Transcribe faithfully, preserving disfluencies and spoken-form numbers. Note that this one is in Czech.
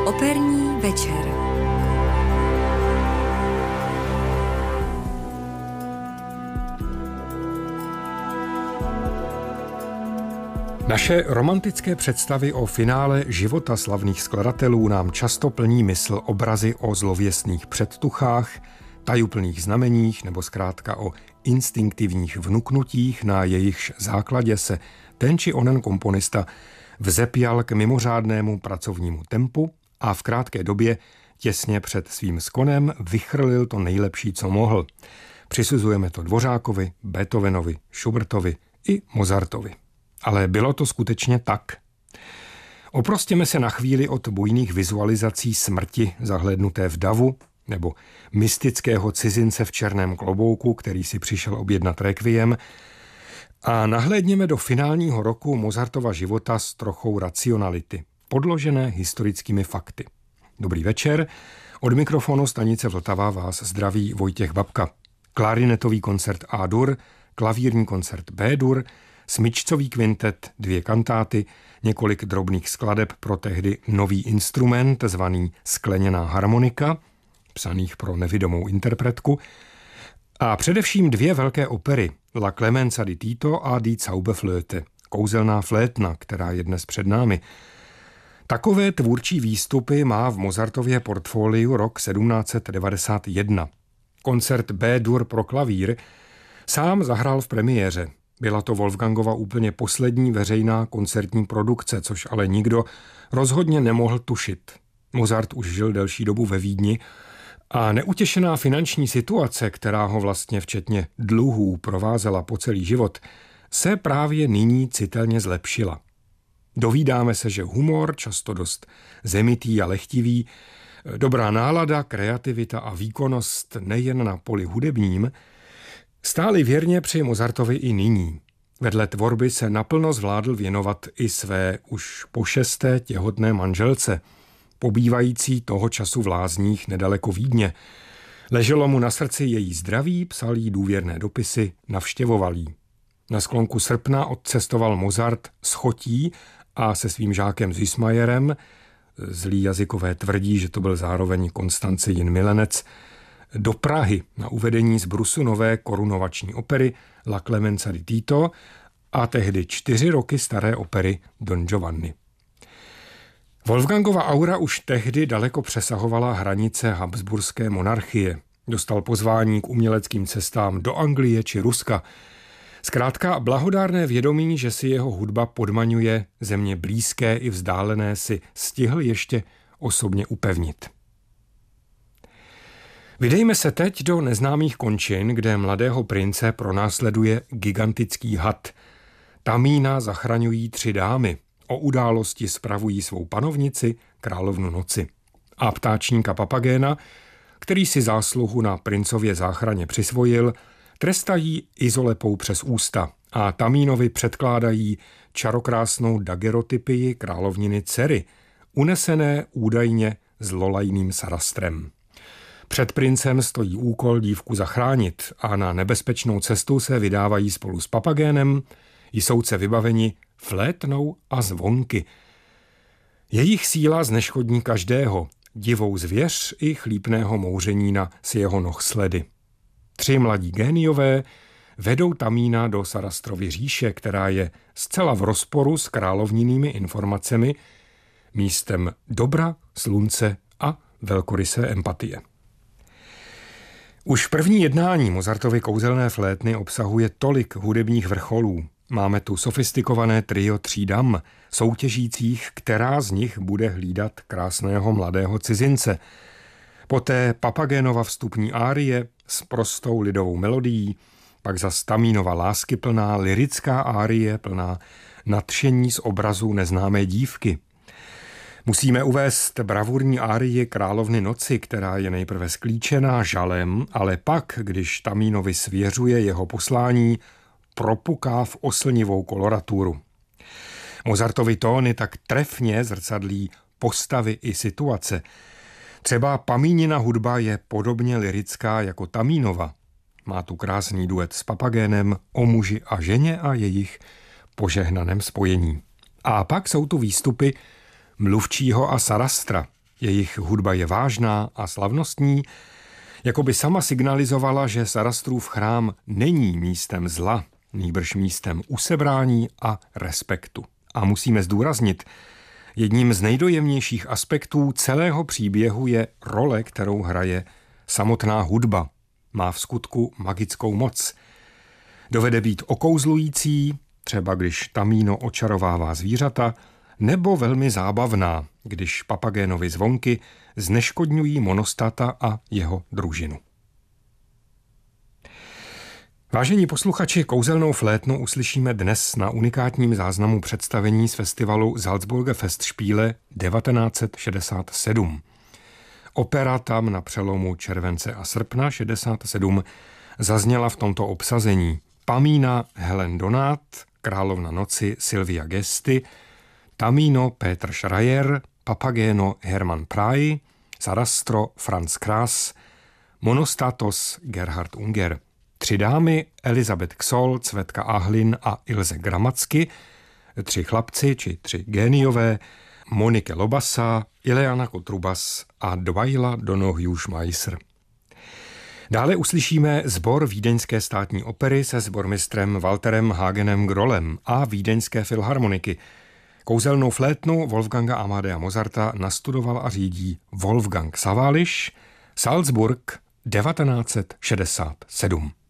Operní večer. Naše romantické představy o finále života slavných skladatelů nám často plní mysl obrazy o zlověstných předtuchách, tajuplných znameních nebo zkrátka o instinktivních vnuknutích, na jejichž základě se ten či onen komponista vzepěl k mimořádnému pracovnímu tempu a v krátké době těsně před svým skonem vychrlil to nejlepší, co mohl. Přisuzujeme to Dvořákovi, Beethovenovi, Schubertovi i Mozartovi. Ale bylo to skutečně tak? Oprostěme se na chvíli od bujných vizualizací smrti zahlédnuté v davu nebo mystického cizince v černém klobouku, který si přišel objednat rekviem, a nahlédněme do finálního roku Mozartova života s trochou racionality, podložené historickými fakty. Dobrý večer, od mikrofonu stanice Vltava vás zdraví Vojtěch Babka. Klarinetový koncert A-dur, klavírní koncert B-dur, smyčcový kvintet, dvě kantáty, několik drobných skladeb pro tehdy nový instrument zvaný skleněná harmonika, psaných pro nevidomou interpretku, a především dvě velké opery, La Clemenza di Tito a Die Zauberflöte, kouzelná flétna, která je dnes před námi. Takové tvůrčí výstupy má v Mozartově portfoliu rok sedmnáct set devadesát jedna. Koncert B-dur pro klavír sám zahrál v premiéře. Byla to Wolfgangova úplně poslední veřejná koncertní produkce, což ale nikdo rozhodně nemohl tušit. Mozart už žil delší dobu ve Vídni a neutěšená finanční situace, která ho vlastně včetně dluhů provázela po celý život, se právě nyní citelně zlepšila. Dovídáme se, že humor, často dost zemitý a lehtivý, dobrá nálada, kreativita a výkonnost nejen na poli hudebním, stáli věrně při Mozartovi i nyní. Vedle tvorby se naplno zvládl věnovat i své už po šesté těhotné manželce, pobývající toho času v lázních nedaleko Vídně. Leželo mu na srdci její zdraví, psal jí důvěrné dopisy, navštěvoval jí. Na sklonku srpna odcestoval Mozart s chotí a se svým žákem Süssmayerem, zlí jazykové tvrdí, že to byl zároveň Konstantin milenec, do Prahy na uvedení z brusu nové korunovační opery La Clemenza di Tito a tehdy čtyři roky staré opery Don Giovanni. Wolfgangova aura už tehdy daleko přesahovala hranice habsburské monarchie. Dostal pozvání k uměleckým cestám do Anglie či Ruska. Zkrátka blahodárné vědomí, že si jeho hudba podmaňuje země blízké i vzdálené, si stihl ještě osobně upevnit. Vydejme se teď do neznámých končin, kde mladého prince pronásleduje gigantický had. Tamína zachraňují tři dámy, o události spravují svou panovnici, královnu noci. A ptáčníka Papagéna, který si zásluhu na princově záchraně přisvojil, trestají izolepou přes ústa a Tamínovi předkládají čarokrásnou dagerotypii královniny dcery, unesené údajně zlolajným sarastrem. Před princem stojí úkol dívku zachránit a na nebezpečnou cestu se vydávají spolu s Papagénem, jsouce vybaveni flétnou a zvonky. Jejich síla zneškodní každého, divou zvěř i chlípného mouřenína s jeho noh sledy. Tři mladí géniové vedou Tamína do Sarastrovy říše, která je zcela v rozporu s královninými informacemi, místem dobra, slunce a velkorysé empatie. Už první jednání Mozartovy kouzelné flétny obsahuje tolik hudebních vrcholů. Máme tu sofistikované trio tří dam, soutěžících, která z nich bude hlídat krásného mladého cizince. Poté Papagénova vstupní árie s prostou lidovou melodií, pak zas Tamínova láskyplná lyrická árie plná nadšení z obrazu neznámé dívky. Musíme uvést bravurní árii Královny noci, která je nejprve sklíčená žalem, ale pak, když Tamínovi svěřuje jeho poslání, propuká v oslnivou koloraturu. Mozartovy tóny tak trefně zrcadlí postavy i situace. Třeba Pamínina hudba je podobně lyrická jako Tamínova. Má tu krásný duet s Papagénem o muži a ženě a jejich požehnaném spojení. A pak jsou tu výstupy mluvčího a Sarastra, Jejich hudba je vážná a slavnostní, jako by sama signalizovala, že Zarastrův chrám není místem zla, nýbrž místem usebrání a respektu. A musíme zdůraznit, jedním z nejdojemnějších aspektů celého příběhu je role, kterou hraje samotná hudba. Má v skutku magickou moc. Dovede být okouzlující, třeba když Tamino očarovává zvířata, nebo velmi zábavná, když Papagénovy zvonky zneškodňují Monostata a jeho družinu. Vážení posluchači, kouzelnou flétnu uslyšíme dnes na unikátním záznamu představení z festivalu Salzburger Festspiele devatenáct set šedesát sedm. Opera tam na přelomu července a srpna šedesát sedm zazněla v tomto obsazení: Pamína Helen Donát, Královna noci Silvia Gesti, Tamino Peter Schreier, Papageno Hermann Prey, Sarastro Franz Krass, Monostatos Gerhard Unger. Tři dámy Elizabeth Ksol, Cvetka Ahlin a Ilze Gramacky, tři chlapci či tři géniové Monike Lobasa, Ileana Kotrubas a Dvaila Donohue-Schmeisser. Dále uslyšíme sbor Vídeňské státní opery se sbormistrem Walterem Hagenem Grolem a Vídeňské filharmoniky. Kouzelnou flétnu Wolfganga Amadea Mozarta nastudoval a řídí Wolfgang Sawallisch, Salzburg devatenáct set šedesát sedm.